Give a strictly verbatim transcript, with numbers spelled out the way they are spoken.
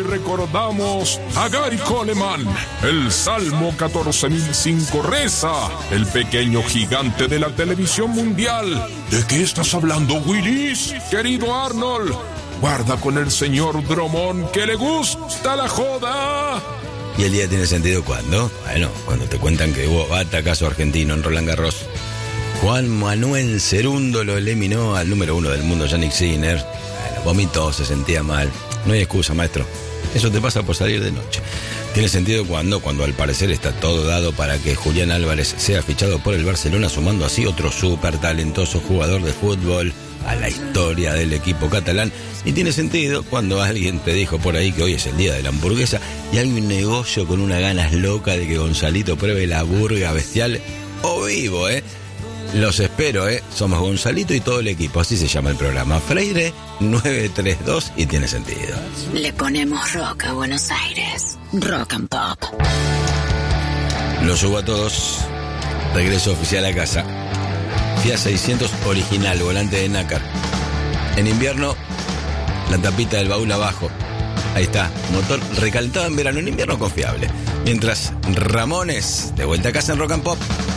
recordamos a Gary Coleman. El Salmo catorce mil cinco reza: el pequeño gigante de la televisión mundial. ¿De qué estás hablando, Willis? Querido Arnold, guarda con el señor Drummond, que le gusta la joda. ¿Y el día tiene sentido cuándo? Bueno, cuando te cuentan que hubo batacazo argentino en Roland Garros. Juan Manuel Cerundo lo eliminó al número uno del mundo, Jannik Sinner. Bueno, vomitó, se sentía mal. No hay excusa, maestro. Eso te pasa por salir de noche. ¿Tiene sentido cuándo? Cuando al parecer está todo dado para que Julián Álvarez sea fichado por el Barcelona, sumando así otro súper talentoso jugador de fútbol a la historia del equipo catalán. Y tiene sentido cuando alguien te dijo por ahí que hoy es el día de la hamburguesa y hay un negocio con unas ganas locas de que Gonzalito pruebe la burga bestial o vivo, ¿eh? Los espero, ¿eh? Somos Gonzalito y todo el equipo, así se llama el programa. Freire nueve tres dos y tiene sentido. Le ponemos rock a Buenos Aires. Rock and pop. Lo subo a todos. Regreso oficial a casa. Fiat seiscientos original, volante de nácar. En invierno, la tapita del baúl abajo. Ahí está, motor recalentado en verano, en invierno confiable. Mientras Ramones, de vuelta a casa en Rock and Pop.